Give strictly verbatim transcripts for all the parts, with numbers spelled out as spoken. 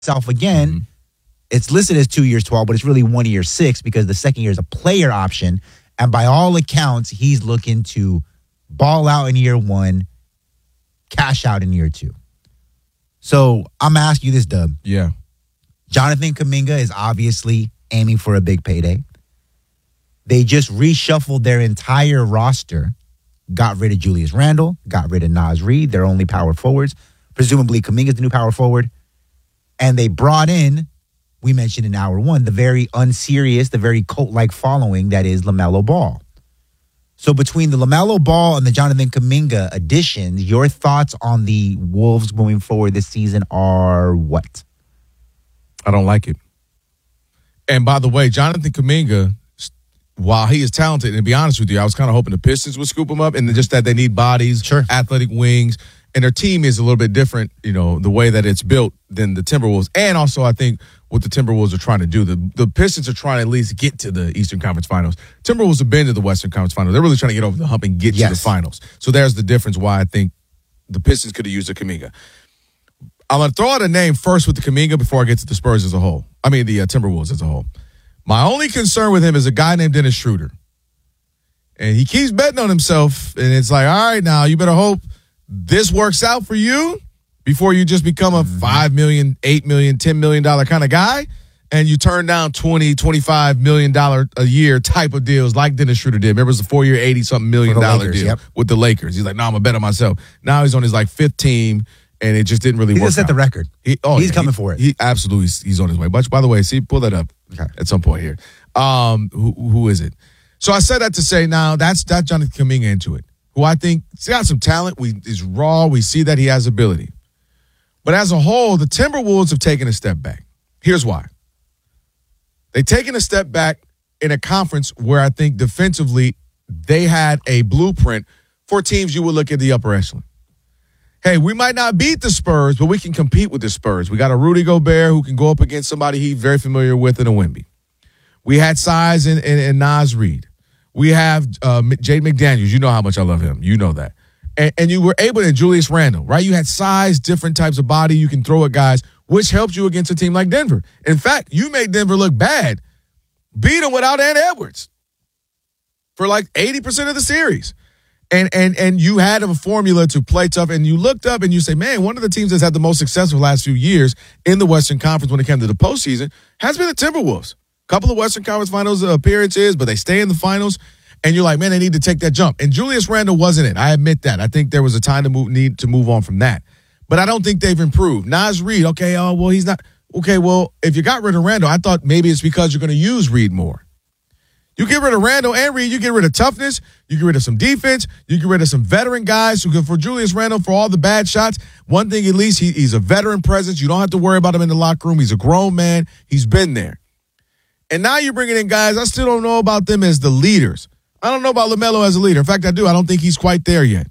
itself again. Mm-hmm. It's listed as two years, twelve, but it's really one year, six, because the second year is a player option. And by all accounts, he's looking to ball out in year one, cash out in year two. So I'm going to ask you this, Dub. Yeah. Jonathan Kuminga is obviously aiming for a big payday. They just reshuffled their entire roster, got rid of Julius Randle, got rid of Naz Reid, their only power forwards. Presumably Kuminga's the new power forward. And they brought in, we mentioned in hour one, the very unserious, the very cult-like following that is LaMelo Ball. So between the LaMelo Ball and the Jonathan Kuminga additions, your thoughts on the Wolves moving forward this season are what? I don't like it. And by the way, Jonathan Kuminga, while he is talented, and to be honest with you, I was kind of hoping the Pistons would scoop him up, and just that they need bodies, sure. athletic wings, and their team is a little bit different, you know, the way that it's built than the Timberwolves. And also, I think what the Timberwolves are trying to do, the, the Pistons are trying to at least get to the Eastern Conference Finals. Timberwolves have been to the Western Conference Finals. They're really trying to get over the hump and get yes. to the finals. So there's the difference why I think the Pistons could have used a Kuminga. I'm going to throw out a name first with the Kuminga before I get to the Spurs as a whole. I mean, the uh, Timberwolves as a whole. My only concern with him is a guy named Dennis Schroeder. And he keeps betting on himself, and it's like, all right, now you better hope this works out for you before you just become a five million dollars, eight million dollars, ten million dollars kind of guy, and you turn down twenty, twenty-five million dollars a year type of deals like Dennis Schroeder did. Remember, it was a four-year, eighty-something million dollar deal yep. with the Lakers. He's like, no, I'm going to bet on myself. Now he's on his, like, fifth team, and it just didn't really he work just set out. the record. He, oh, he's yeah, coming he, for it. He absolutely, he's on his way. But by the way, see, pull that up okay. at some point here. Um, who, who is it? So I said that to say, now that's that's Jonathan Kuminga into it, who I think he's got some talent. We is raw. We see that he has ability. But as a whole, the Timberwolves have taken a step back. Here's why. They've taken a step back in a conference where I think defensively they had a blueprint for teams you would look at the upper echelon. Hey, we might not beat the Spurs, but we can compete with the Spurs. We got a Rudy Gobert who can go up against somebody he's very familiar with in a Wemby. We had size in, in, in Naz Reid. We have uh, Jade McDaniels. You know how much I love him. You know that. And, and you were able to, Julius Randle, right? You had size, different types of body you can throw at guys, which helped you against a team like Denver. In fact, you made Denver look bad. Beat them without Ant Edwards for like eighty percent of the series. And and and you had a formula to play tough, and you looked up and you say, man, one of the teams that's had the most success for the last few years in the Western Conference when it came to the postseason has been the Timberwolves. Couple of Western Conference Finals appearances, but they stay in the finals. And you're like, man, they need to take that jump. And Julius Randle wasn't it. I admit that. I think there was a time to move, need to move on from that. But I don't think they've improved. Naz Reid, okay, oh, well, he's not. Okay, well, if you got rid of Randle, I thought maybe it's because you're going to use Reid more. You get rid of Randle and Reid, you get rid of toughness, you get rid of some defense, you get rid of some veteran guys who can, for Julius Randle, for all the bad shots, one thing at least, he, he's a veteran presence. You don't have to worry about him in the locker room. He's a grown man. He's been there. And now you're bringing in guys, I still don't know about them as the leaders. I don't know about LaMelo as a leader. In fact, I do. I don't think he's quite there yet.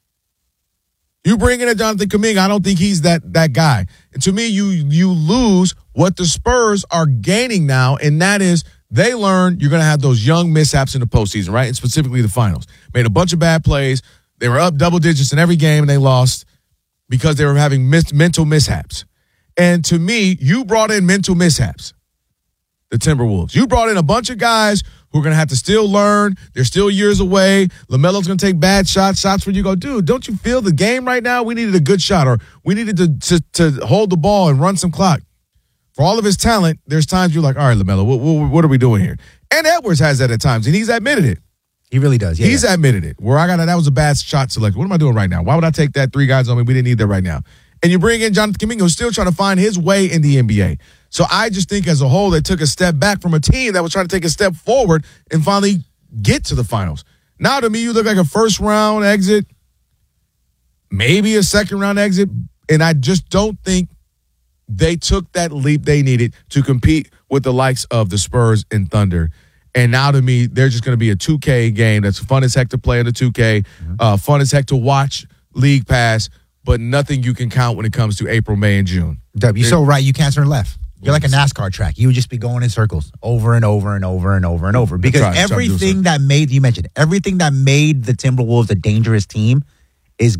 You bring in a Jonathan Kuminga, I don't think he's that that guy. And to me, you you lose what the Spurs are gaining now, and that is they learn you're going to have those young mishaps in the postseason, right? And specifically the finals. Made a bunch of bad plays. They were up double digits in every game, and they lost because they were having mis- mental mishaps. And to me, you brought in mental mishaps. The Timberwolves. You brought in a bunch of guys who are going to have to still learn. They're still years away. LaMelo's going to take bad shots, shots where you go, dude, don't you feel the game right now? We needed a good shot, or we needed to, to, to hold the ball and run some clock. For all of his talent, there's times you're like, all right, LaMelo, what, what, what are we doing here? And Edwards has that at times, and he's admitted it. He really does, yeah. He's yeah. admitted it. Where I got that was a bad shot selection. What am I doing right now? Why would I take that three guys on me? We didn't need that right now. And you bring in Jonathan Kuminga, who's still trying to find his way in the N B A. So I just think as a whole, they took a step back from a team that was trying to take a step forward and finally get to the finals. Now, to me, you look like a first-round exit, maybe a second-round exit, and I just don't think they took that leap they needed to compete with the likes of the Spurs and Thunder. And now, to me, they're just going to be a two K game that's fun as heck to play in the two K, mm-hmm. uh, fun as heck to watch League Pass, but nothing you can count when it comes to April, May, and June. Dub, you're so right. You can't turn left. You're like a NASCAR track. You would just be going in circles over and over and over and over and over. Because try, everything that made, you mentioned, everything that made the Timberwolves a dangerous team is gone.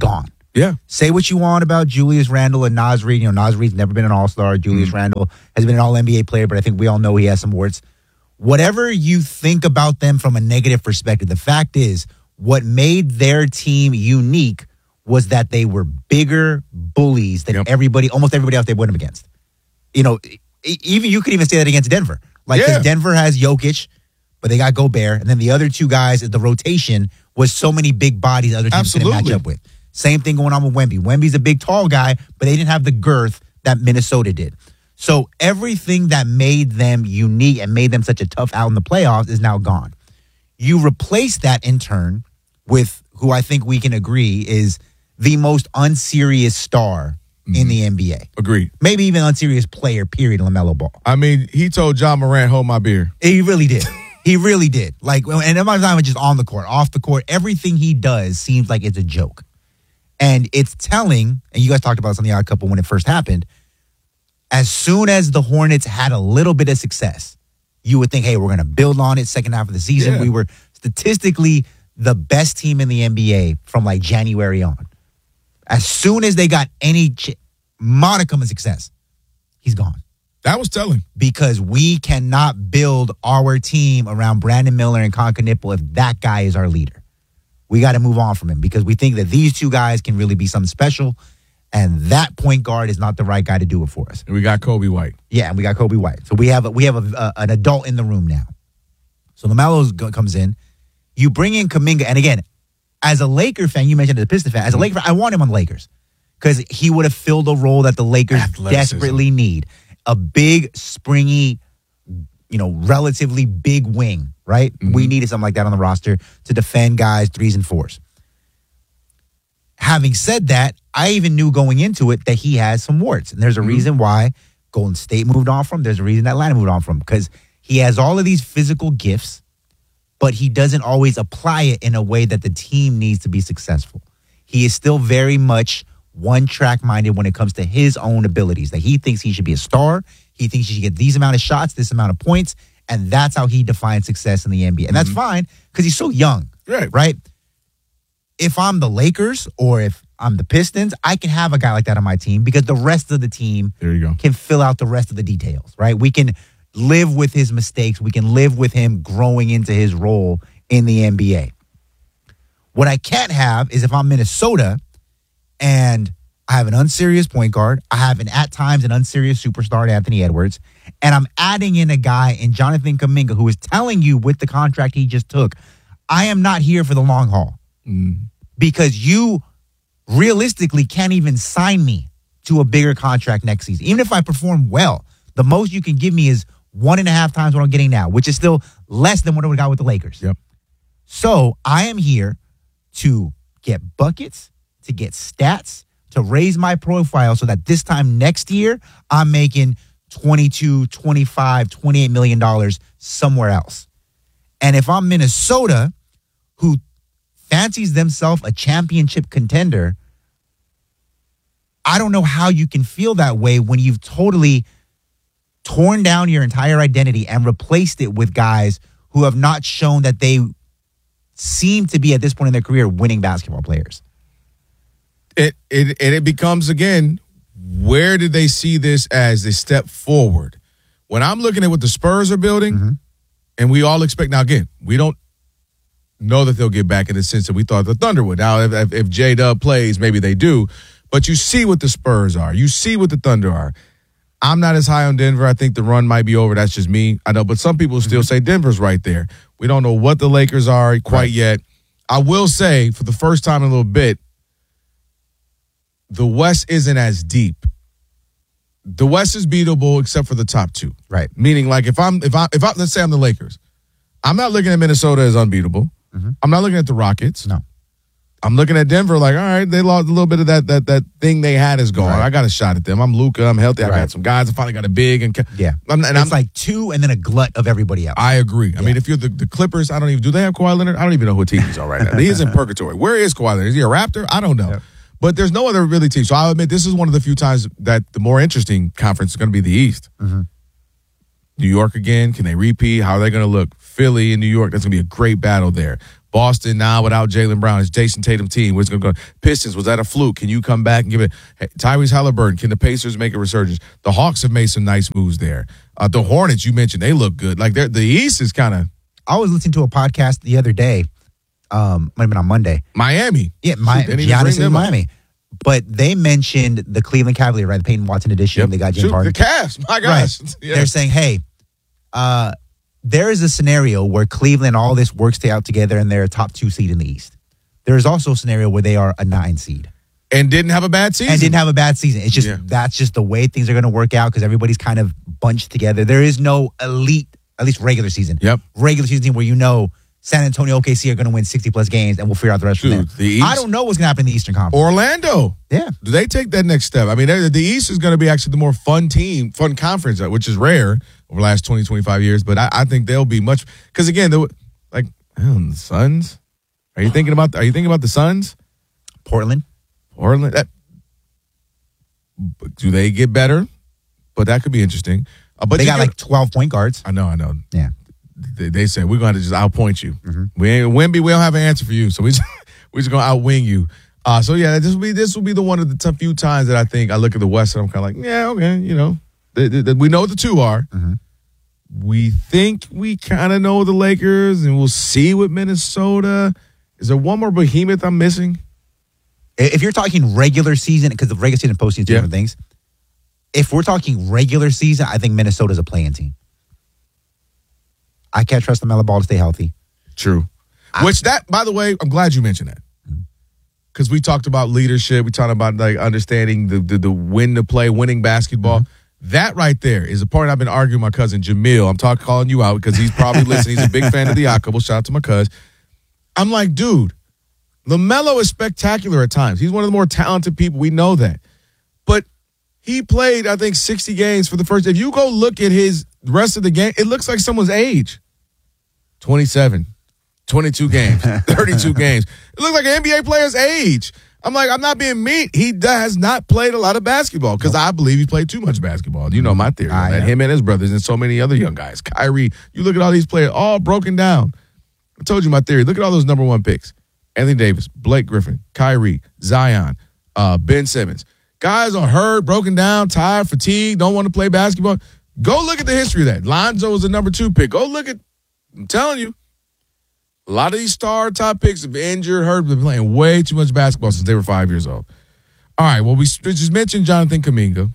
Yeah. Say what you want about Julius Randle and Naz Reid. You know, Naz Reid's never been an all-star. Julius mm-hmm. Randle has been an all N B A player, but I think we all know he has some warts. Whatever you think about them from a negative perspective, the fact is what made their team unique was that they were bigger bullies than yep. everybody, almost everybody else they went up against. You know, even you could even say that against Denver. Like, because yeah. Denver has Jokic, but they got Gobert, and then the other two guys, the rotation was so many big bodies other teams Absolutely. couldn't match up with. Same thing going on with Wemby. Wemby's a big, tall guy, but they didn't have the girth that Minnesota did. So everything that made them unique and made them such a tough out in the playoffs is now gone. You replace that in turn with who I think we can agree is the most unserious star mm-hmm. in the N B A. Agreed. Maybe even unserious player, period, LaMelo Ball. I mean, he told John Morant, hold my beer. He really did. He really did. Like, and I'm not even just on the court, off the court. Everything he does seems like it's a joke. And it's telling, and you guys talked about something on the Odd Couple when it first happened, as soon as the Hornets had a little bit of success, you would think, hey, we're going to build on it second half of the season. Yeah. We were statistically the best team in the N B A from like January on. As soon as they got any ch- modicum of success, he's gone. That was telling. Because we cannot build our team around Brandon Miller and Concanipple if that guy is our leader. We got to move on from him because we think that these two guys can really be something special. And that point guard is not the right guy to do it for us. And we got Kobe White. Yeah, and we got Kobe White. So we have a, we have a, a, an adult in the room now. So LaMelo comes in. You bring in Kuminga. And again, as a Laker fan, you mentioned as a Piston fan. As a Laker fan, I want him on the Lakers because he would have filled a role that the Lakers desperately need. A big, springy, you know, relatively big wing, right? Mm-hmm. We needed something like that on the roster to defend guys, threes and fours. Having said that, I even knew going into it that he has some warts. And there's a mm-hmm. reason why Golden State moved on from him. There's a reason that Atlanta moved on from him. Because he has all of these physical gifts, but he doesn't always apply it in a way that the team needs to be successful. He is still very much one-track minded when it comes to his own abilities. That he thinks he should be a star. He thinks he should get these amount of shots, this amount of points. And that's how he defines success in the N B A. And mm-hmm. that's fine because he's so young. Right. Right? If I'm the Lakers or if I'm the Pistons, I can have a guy like that on my team because the rest of the team there you go. can fill out the rest of the details, right? We can live with his mistakes. We can live with him growing into his role in the N B A. What I can't have is if I'm Minnesota and I have an unserious point guard, I have an at times an unserious superstar, Anthony Edwards, and I'm adding in a guy in Jonathan Kuminga who is telling you with the contract he just took, I am not here for the long haul. Mm. Because you realistically can't even sign me to a bigger contract next season. Even if I perform well, the most you can give me is one and a half times what I'm getting now, which is still less than what I would have got with the Lakers. Yep. So I am here to get buckets, to get stats, to raise my profile so that this time next year, I'm making twenty-two, twenty-five, twenty-eight million dollars somewhere else. And if I'm Minnesota, who fancies themselves a championship contender, I don't know how you can feel that way when you've totally torn down your entire identity and replaced it with guys who have not shown that they seem to be at this point in their career winning basketball players. It it and it becomes again, where did they see this as a step forward? When I'm looking at what the Spurs are building, mm-hmm. and we all expect now again, we don't know that they'll get back in the sense that we thought the Thunder would. Now, if, if, if J-Dub plays, maybe they do. But you see what the Spurs are. You see what the Thunder are. I'm not as high on Denver. I think the run might be over. That's just me. I know, but some people still mm-hmm. say Denver's right there. We don't know what the Lakers are quite right. yet. I will say, for the first time in a little bit, the West isn't as deep. The West is beatable except for the top two. Right. Meaning, like, if I'm, if I, if I, let's say I'm the Lakers, I'm not looking at Minnesota as unbeatable. Mm-hmm. I'm not looking at the Rockets. No. I'm looking at Denver like, all right, they lost a little bit of that that that thing they had is gone. Right. I got a shot at them. I'm Luka. I'm healthy. I right. got some guys. I finally got a big. and Yeah. I'm, and it's I'm, like two and then a glut of everybody else. I agree. I yeah. mean, if you're the, the Clippers, I don't even, do they have Kawhi Leonard? I don't even know who teams are right now. He is in purgatory. Where is Kawhi Leonard? Is he a Raptor? I don't know. Yep. But there's no other really team. So I'll admit this is one of the few times that the more interesting conference is going to be the East. Mm-hmm. New York again. Can they repeat? How are they going to look? Philly and New York, that's going to be a great battle there. Boston now without Jaylen Brown. It's Jason Tatum team. Where's going to go? Pistons, was that a fluke? Can you come back and give it? Hey, Tyrese Halliburton, can the Pacers make a resurgence? The Hawks have made some nice moves there. Uh, the Hornets, you mentioned, they look good. Like, the East is kind of. I was listening to a podcast the other day. Um, might have been on Monday. Miami. Yeah, my, Giannis in Miami. But they mentioned the Cleveland Cavaliers, right? The Peyton Watson edition. Yep. They got James Shoot, Harden. The Cavs, my gosh. Right. Yeah. They're saying, hey, uh, there is a scenario where Cleveland, all this works out together and they're a top two seed in the East. There is also a scenario where they are a nine seed. And didn't have a bad season. And didn't have a bad season. It's just, yeah. that's just the way things are going to work out because everybody's kind of bunched together. There is no elite, at least regular season. Yep. Regular season where you know San Antonio, O K C are going to win sixty plus games and we'll figure out the rest Dude, from there. The East, I don't know what's going to happen in the Eastern Conference. Orlando. Yeah. Do they take that next step? I mean, the East is going to be actually the more fun team, fun conference, which is rare over the last twenty, twenty-five years. But I, I think they'll be much because again, they, like the Suns. Are you thinking about? Are you thinking about the Suns? Portland. Portland. That, do they get better? But that could be interesting. Uh, but they got get, like twelve point guards. I know. I know. Yeah. They, they said we're going to just outpoint you. Mm-hmm. We ain't Wemby. We don't have an answer for you, so we just, we're just going to outwing you. Uh, so yeah, this will be this will be the one of the tough few times that I think I look at the West and I'm kind of like, yeah, okay, you know, they, they, we know what the two are. Mm-hmm. We think we kind of know the Lakers, and we'll see with Minnesota. Is there one more behemoth I'm missing? If you're talking regular season, because the regular season and postseason two yeah. different things. If we're talking regular season, I think Minnesota's a play-in team. I can't trust the Melo Ball to stay healthy. True. I, Which that, by the way, I'm glad you mentioned that. Because we talked about leadership. We talked about like understanding the, the, the win to play, winning basketball. Mm-hmm. That right there is a part I've been arguing with my cousin Jamil. I'm talking calling you out because he's probably listening. He's a big fan of the Odd Couple. Shout out to my cuz. I'm like, dude, LaMelo is spectacular at times. He's one of the more talented people. We know that. But he played, I think, sixty games for the first. If you go look at his rest of the game, it looks like someone's age. twenty-seven, twenty-two games, thirty-two games. It looks like an N B A player's age. I'm like, I'm not being mean. He has not played a lot of basketball because nope. I believe he played too much basketball. You know my theory on that. Him and his brothers and so many other young guys. Kyrie, you look at all these players, all broken down. I told you my theory. Look at all those number one picks. Anthony Davis, Blake Griffin, Kyrie, Zion, uh, Ben Simmons. Guys are hurt, broken down, tired, fatigued, don't want to play basketball. Go look at the history of that. Lonzo was the number two pick. Go look at, I'm telling you, a lot of these star top picks have been injured, hurt, been playing way too much basketball since they were five years old. All right, well, we just mentioned Jonathan Kuminga.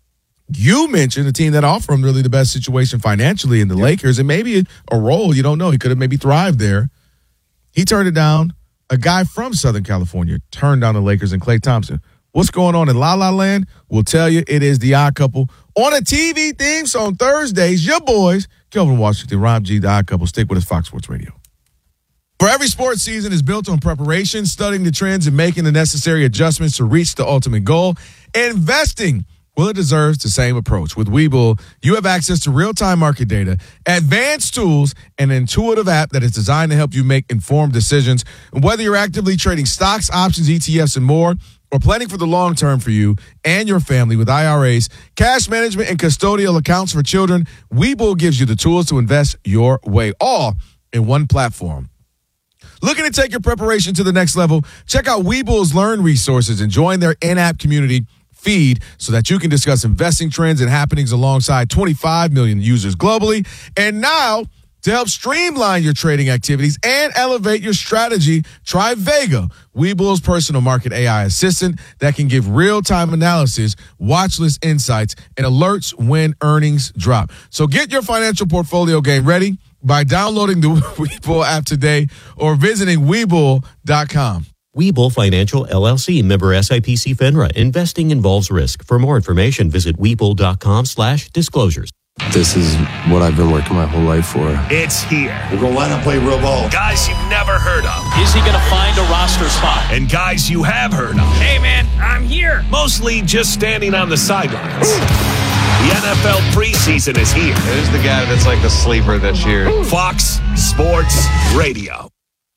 You mentioned a team that offered him really the best situation financially in the yep. Lakers, and maybe a role, you don't know. He could have maybe thrived there. He turned it down. A guy from Southern California turned down the Lakers and Klay Thompson. What's going on in La La Land? We'll tell you. It is The Odd Couple on a T V theme. So on Thursdays, your boys, Kelvin Washington, Rob G, The Odd Couple. Stick with us, Fox Sports Radio. For every sports season is built on preparation, studying the trends, and making the necessary adjustments to reach the ultimate goal. Investing, well, it deserves the same approach. With Webull, you have access to real-time market data, advanced tools, and an intuitive app that is designed to help you make informed decisions. And whether you're actively trading stocks, options, E T Fs, and more, or planning for the long term for you and your family with I R As, cash management, and custodial accounts for children, Webull gives you the tools to invest your way, all in one platform. Looking to take your preparation to the next level? Check out Webull's Learn resources and join their in-app community feed so that you can discuss investing trends and happenings alongside twenty-five million users globally. And now, to help streamline your trading activities and elevate your strategy, try Vega, Webull's personal market A I assistant that can give real-time analysis, watch list insights, and alerts when earnings drop. So get your financial portfolio game ready by downloading the Webull app today or visiting Webull dot com. Webull Financial, L L C, member S I P C FINRA. Investing involves risk. For more information, visit Webull dot com slash disclosures. This is what I've been working my whole life for. It's here. We're going to line up, play real ball. Guys you've never heard of. Is he going to find a roster spot? And guys you have heard of. Hey, man, I'm here. Mostly just standing on the sidelines. The N F L preseason is here. Who's the guy that's like the sleeper this year? Fox Sports Radio.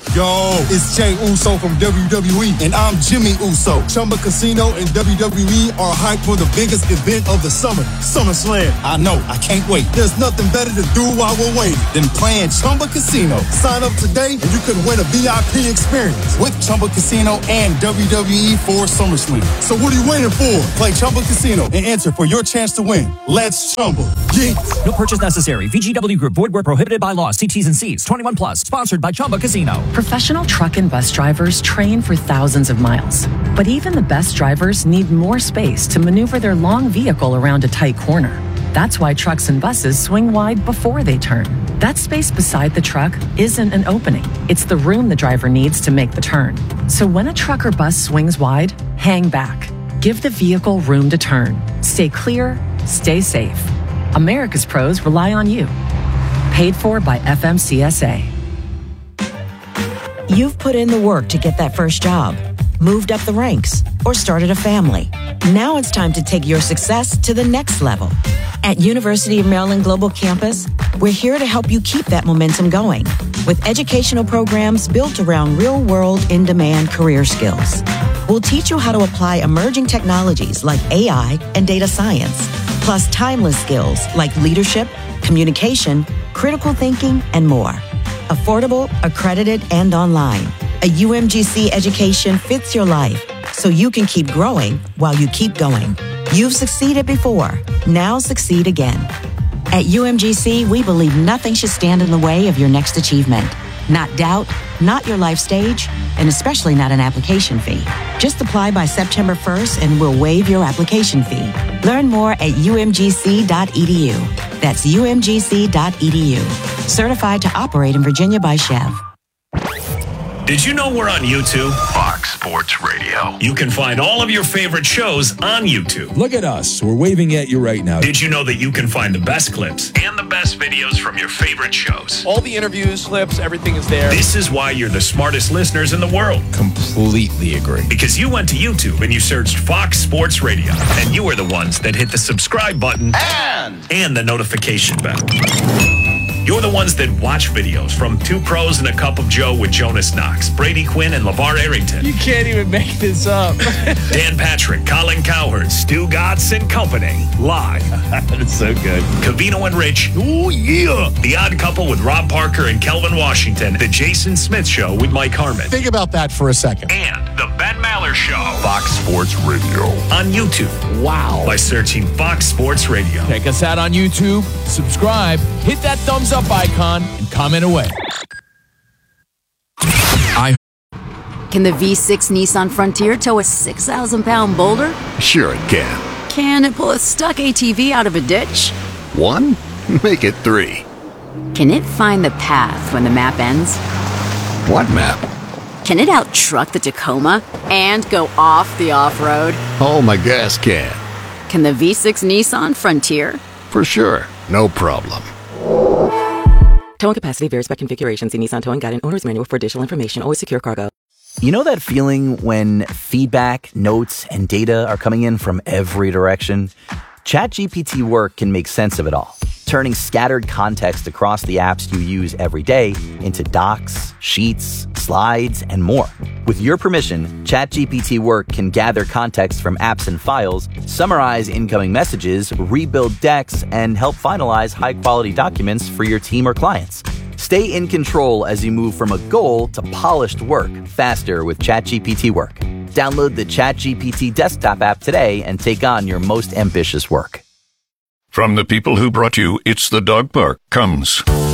Yo, it's Jay Uso from W W E, and I'm Jimmy Uso. Chumba Casino and W W E are hyped for the biggest event of the summer, SummerSlam. I know, I can't wait. There's nothing better to do while we're waiting than playing Chumba Casino. Sign up today and you could win a V I P experience with Chumba Casino and W W E for SummerSlam. So what are you waiting for? Play Chumba Casino and enter for your chance to win. Let's Chumba. Yeah. No purchase necessary. V G W Group. Void where prohibited by law. See T's and C's. twenty-one plus. Sponsored by Chumba Casino. Professional truck and bus drivers train for thousands of miles. But even the best drivers need more space to maneuver their long vehicle around a tight corner. That's why trucks and buses swing wide before they turn. That space beside the truck isn't an opening. It's the room the driver needs to make the turn. So when a truck or bus swings wide, hang back. Give the vehicle room to turn. Stay clear, stay safe. America's pros rely on you. Paid for by F M C S A. You've put in the work to get that first job, moved up the ranks, or started a family. Now it's time to take your success to the next level. At University of Maryland Global Campus, we're here to help you keep that momentum going with educational programs built around real-world, in-demand career skills. We'll teach you how to apply emerging technologies like A I and data science, plus timeless skills like leadership, communication, critical thinking, and more. Affordable, accredited, and online. A U M G C education fits your life so you can keep growing while you keep going. You've succeeded before. Now succeed again. At U M G C, we believe nothing should stand in the way of your next achievement. Not doubt, not your life stage, and especially not an application fee. Just apply by September first and we'll waive your application fee. Learn more at U M G C dot E D U. That's U M G C dot E D U. Certified to operate in Virginia by Chev. Did you know we're on YouTube? Fox Sports Radio. You can find all of your favorite shows on YouTube. Look at us. We're waving at you right now. Did you know that you can find the best clips and the best videos from your favorite shows? All the interviews, clips, everything is there. This is why you're the smartest listeners in the world. Completely agree. Because you went to YouTube and you searched Fox Sports Radio. And you were the ones that hit the subscribe button And, and the notification bell. You're the ones that watch videos from Two Pros and a Cup of Joe with Jonas Knox, Brady Quinn, and LeVar Arrington. You can't even make this up. Dan Patrick, Colin Cowherd, Stu Gatz and Company. Live. That's so good. Cavino and Rich. Oh, yeah. The Odd Couple with Rob Parker and Kelvin Washington. The Jason Smith Show with Mike Harmon. Think about that for a second. And The Ben Maller Show. Fox Sports Radio. On YouTube. Wow. By searching Fox Sports Radio. Check us out on YouTube. Subscribe. Hit that thumbs up icon and comment away. I Can the V six Nissan Frontier tow a six thousand pound boulder? Sure it can. Can it pull a stuck A T V out of a ditch? One? Make it three. Can it find the path when the map ends? What map? Can it out-truck the Tacoma and go off the off-road? Oh, my gas can. Can the V six Nissan Frontier? For sure. No problem. Towing capacity varies by configuration. See Nissan Towing Guide and Owner's Manual for additional information. Always secure cargo. You know that feeling when feedback, notes, and data are coming in from every direction? ChatGPT Work can make sense of it all, turning scattered context across the apps you use every day into docs, sheets, slides, and more. With your permission, ChatGPT Work can gather context from apps and files, summarize incoming messages, rebuild decks, and help finalize high-quality documents for your team or clients. Stay in control as you move from a goal to polished work faster with ChatGPT Work. Download the ChatGPT desktop app today and take on your most ambitious work. From the people who brought you It's the Dog Park comes